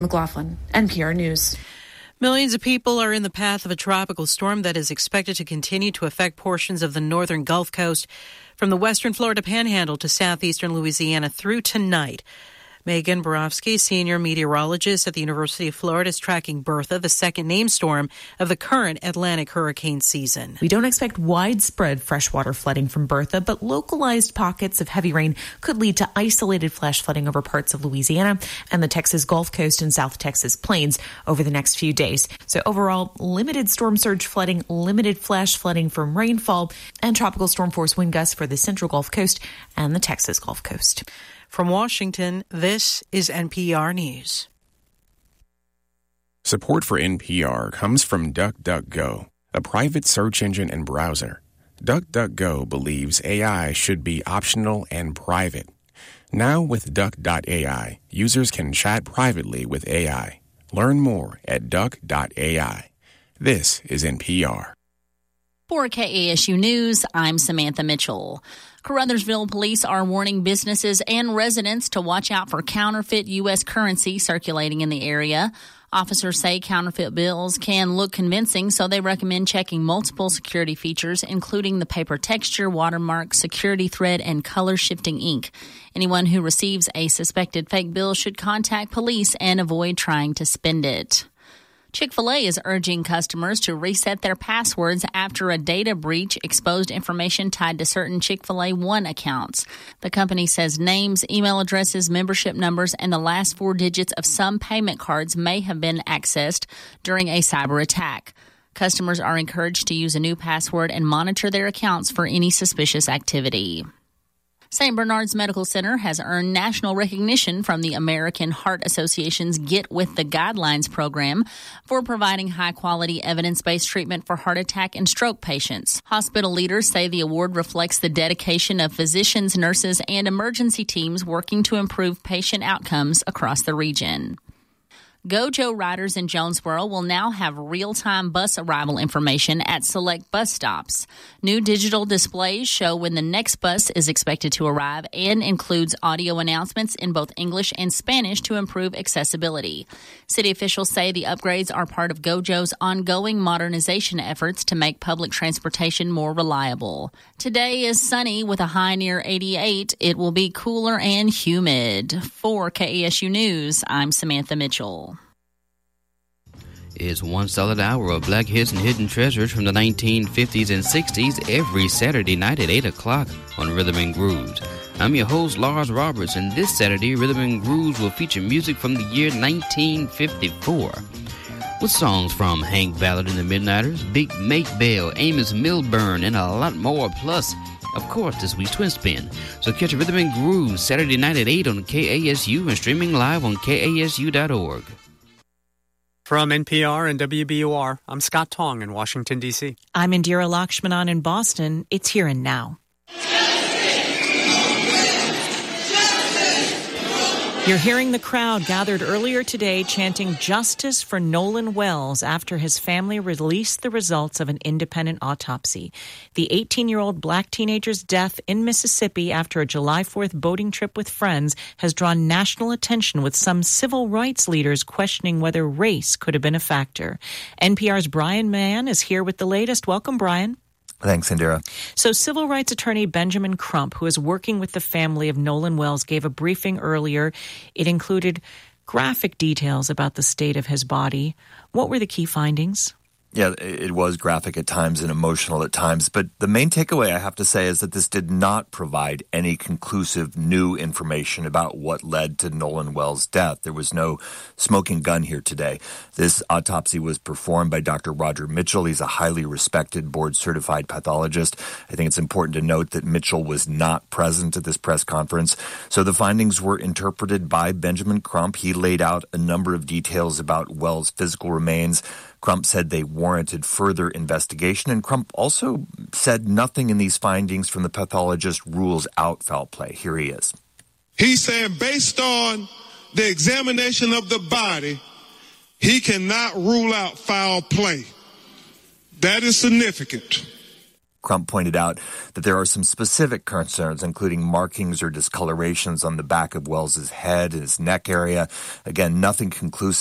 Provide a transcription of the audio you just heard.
McLaughlin, NPR News. Millions of people are in the path of a tropical storm that is expected to continue to affect portions of the northern Gulf Coast from the western Florida Panhandle to southeastern Louisiana through tonight. Megan Borofsky, senior meteorologist at the University of Florida, is tracking Bertha, the second named storm of the current Atlantic hurricane season. We don't expect widespread freshwater flooding from Bertha, but localized pockets of heavy rain could lead to isolated flash flooding over parts of Louisiana and the Texas Gulf Coast and South Texas plains over the next few days. So overall, limited storm surge flooding, limited flash flooding from rainfall, and tropical storm force wind gusts for the central Gulf Coast and the Texas Gulf Coast. From Washington, this is NPR News. Support for NPR comes from DuckDuckGo, a private search engine and browser. DuckDuckGo believes AI should be optional and private. Now with Duck.ai, users can chat privately with AI. Learn more at Duck.ai. This is NPR. For KASU News, I'm Samantha Mitchell. Caruthersville police are warning businesses and residents to watch out for counterfeit U.S. currency circulating in the area. Officers say counterfeit bills can look convincing, so they recommend checking multiple security features, including the paper texture, watermark, security thread, and color-shifting ink. Anyone who receives a suspected fake bill should contact police and avoid trying to spend it. Chick-fil-A is urging customers to reset their passwords after a data breach exposed information tied to certain Chick-fil-A One accounts. The company says names, email addresses, membership numbers, and the last 4 digits of some payment cards may have been accessed during a cyber attack. Customers are encouraged to use a new password and monitor their accounts for any suspicious activity. St. Bernard's Medical Center has earned national recognition from the American Heart Association's Get With the Guidelines program for providing high-quality evidence-based treatment for heart attack and stroke patients. Hospital leaders say the award reflects the dedication of physicians, nurses, and emergency teams working to improve patient outcomes across the region. GoJo riders in Jonesboro will now have real-time bus arrival information at select bus stops. New digital displays show when the next bus is expected to arrive and includes audio announcements in both English and Spanish to improve accessibility. City officials say the upgrades are part of GoJo's ongoing modernization efforts to make public transportation more reliable. Today is sunny with a high near 88. It will be cooler and humid. For KASU News, I'm Samantha Mitchell. It's 1 solid hour of black hits and hidden treasures from the 1950s and 60s every Saturday night at 8 o'clock on Rhythm and Grooves. I'm your host, Lars Roberts, and this Saturday, Rhythm and Grooves will feature music from the year 1954. With songs from Hank Ballard and the Midnighters, Big Make Bell, Amos Milburn, and a lot more. Plus, of course, this week's Twin Spin. So catch Rhythm and Grooves Saturday night at 8 on KASU and streaming live on KASU.org. From NPR and WBUR, I'm Scott Tong in Washington, D.C. I'm Indira Lakshmanan in Boston. It's Here and Now. You're hearing the crowd gathered earlier today chanting justice for Nolan Wells after his family released the results of an independent autopsy. The 18-year-old black teenager's death in Mississippi after a July 4th boating trip with friends has drawn national attention, with some civil rights leaders questioning whether race could have been a factor. NPR's Brian Mann is here with the latest. Welcome, Brian. Thanks, Indira. So civil rights attorney Benjamin Crump, who is working with the family of Nolan Wells, gave a briefing earlier. It included graphic details about the state of his body. What were the key findings? Yeah, it was graphic at times and emotional at times, but the main takeaway, I have to say, is that this did not provide any conclusive new information about what led to Nolan Wells' death. There was no smoking gun here today. This autopsy was performed by Dr. Roger Mitchell. He's a highly respected board-certified pathologist. I think it's important to note that Mitchell was not present at this press conference. So the findings were interpreted by Benjamin Crump. He laid out a number of details about Wells' physical remains. Crump said they warranted further investigation, and Crump also said nothing in these findings from the pathologist rules out foul play. Here he is. He said based on the examination of the body, he cannot rule out foul play. That is significant. Crump pointed out that there are some specific concerns, including markings or discolorations on the back of Wells's head and his neck area. Again, nothing conclusive